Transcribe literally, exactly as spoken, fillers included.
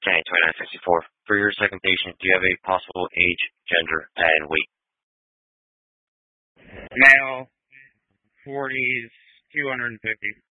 Kenny twenty-nine sixty-four. For your second patient, do you have a possible age, gender, and weight? Male, forties, two hundred fifty.